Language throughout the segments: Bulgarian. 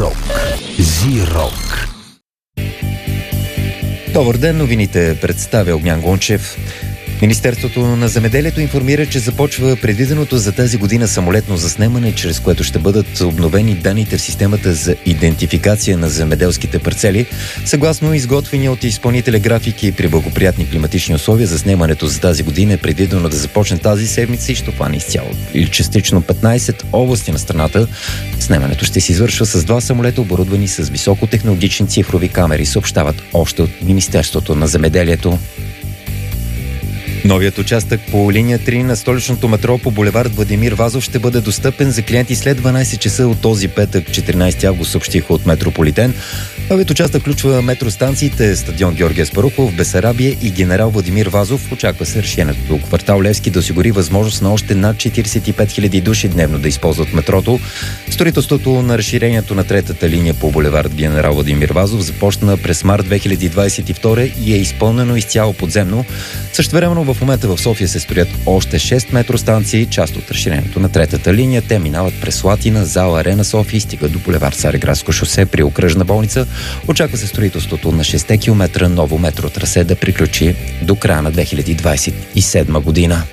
Рок. Зи-рок. Добър ден, новините представя Огнян Гончев. Министерството на земеделието информира, че започва предвиденото за тази година самолетно заснемане, чрез което ще бъдат обновени данните в системата за идентификация на земеделските парцели. Съгласно изготвени от изпълнителя графики при благоприятни климатични условия, заснемането за тази година е предвидено да започне тази седмица и ще хване изцяло или частично 15 области на страната. Снемането ще се извършва с 2 самолета, оборудвани с високотехнологични цифрови камери, съобщават още от Министерството на земеделието. Новият участък по линия 3 на столичното метро по булевард Владимир Вазов ще бъде достъпен за клиенти след 12 часа от този петък, 14 август, съобщиха от Метрополитен. Новият участък включва метростанциите стадион Георги Аспарухов, Бесарабия и генерал Владимир Вазов. Очаква се разширението до квартал Левски да осигури възможност на още над 45 000 души дневно да използват метрото. Строителството на разширението на третата линия по булевард генерал Владимир Вазов започна през март 2022 и е изпълнено изцяло подземно. Същевременно в момента в София се строят още 6 метростанции, част от разширението на третата линия. Те минават през Слатина, зала Арена София и стигат до булевард Цариградско шосе при окръжна болница. Очаква се строителството на 6 км ново метротрасе да приключи до края на 2027 година.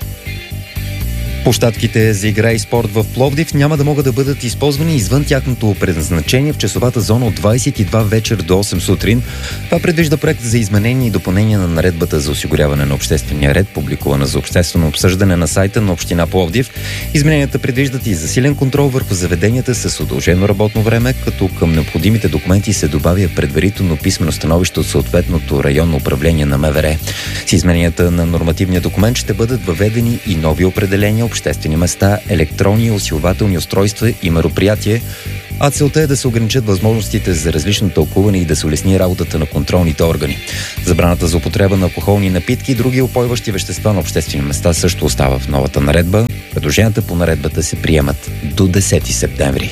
Площадките за игра и спорт в Пловдив няма да могат да бъдат използвани извън тяхното предназначение в часовата зона от 22 вечер до 8 сутрин. Това предвижда проект за изменение и допълнение на наредбата за осигуряване на обществения ред, публикувана за обществено обсъждане на сайта на община Пловдив. Измененията предвиждат и засилен контрол върху заведенията с удължено работно време, като към необходимите документи се добавя предварително писмено становище от съответното районно управление на МВР. С измененията на нормативния документ ще бъдат въведени и нови определения, обществени места, електронни усилвателни устройства и мероприятия, а целта е да се ограничат възможностите за различно тълкуване и да се улесни работата на контролните органи. Забраната за употреба на алкохолни напитки и други упойващи вещества на обществени места също остава в новата наредба. Предложенията по наредбата се приемат до 10 септември.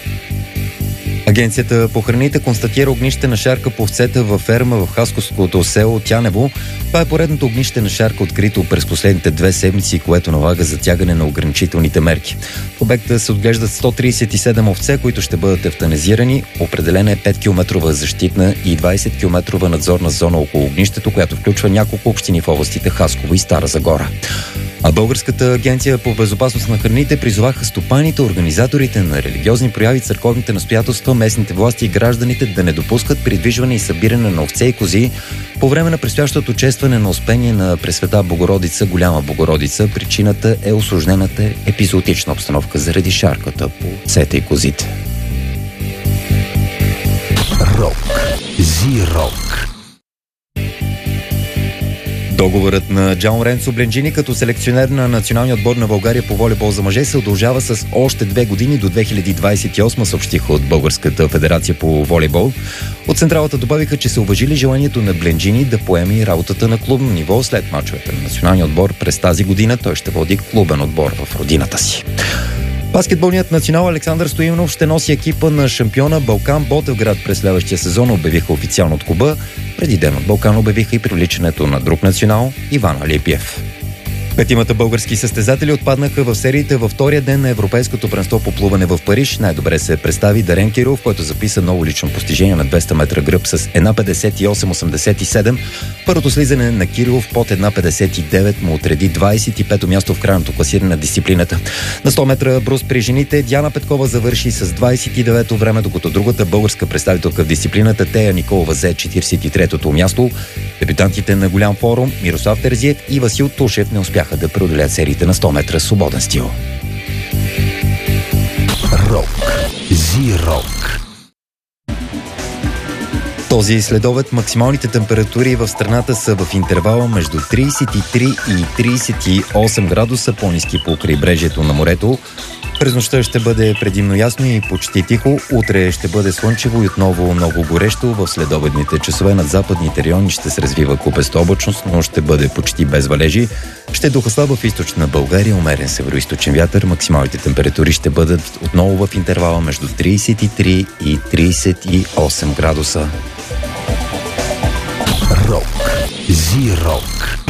Агенцията по храните констатира огнище на шарка по овцета във ферма в Хасковското село Тянево. Това е поредното огнище на шарка, открито през последните 2 седмици, което налага затягане на ограничителните мерки. В обекта се отглеждат 137 овце, които ще бъдат евтаназирани. Определена е 5-километрова защитна и 20-километрова надзорна зона около огнището, която включва няколко общини в областите Хасково и Стара Загора. А Българската агенция по безопасност на храните призоваха стопаните, организаторите на религиозни прояви, църковните настоятелства, местните власти и гражданите да не допускат придвижване и събиране на овце и кози по време на предстоящото честване на Успение на Пресвета Богородица, Голяма Богородица. Причината е усложнената епизоотична обстановка заради шарката по овцете и козите. Рок. Зи-рок. Договорът на Джао Лоренцо Бленджини като селекционер на националния отбор на България по волейбол за мъже се удължава с още 2 години до 2028, съобщиха от Българската федерация по волейбол. От централата добавиха, че се уважили желанието на Бленджини да поеме работата на клубно ниво след мачовете на националния отбор през тази година. Той ще води клубен отбор в родината си. Баскетболният национал Александър Стоименов ще носи екипа на шампиона Балкан Ботевград през следващия сезон, обявиха официално от клуба. Преди ден от Балкан обявиха и привличането на друг национал Иван Алипиев. 5 български състезатели отпаднаха в сериите във втория ден на Европейското първенство по плуване в Париж. Най-добре се представи Дарен Кирилов, който записа ново лично постижение на 200 метра гръб с 1.58.87. Първото слизане на Кирилов под 1.59 му отреди 25-то място в крайното класиране на дисциплината. На 100 метра брус при жените Диана Петкова завърши с 29-то време, докато другата българска представителка в дисциплината Тея Николова взе 43-то място. Дебютантите на голям форум Мирослав Терзиев и Васил Тушев не успяха да преодолеят сериите на 100 метра свободен стил. Рок. Зи-рок. Този следобед максималните температури в страната са в интервала между 33 и 38 градуса, по-ниски по крайбрежието на морето. През нощта ще бъде предимно ясно и почти тихо. Утре ще бъде слънчево и отново много горещо. В следобедните часове над западните райони ще се развива купеста облачност, но ще бъде почти без валежи. Ще духа слабо в източна България, умерен североизточен вятър. Максималните температури ще бъдат отново в интервала между 33 и 38 градуса. Рок. Зи-рок.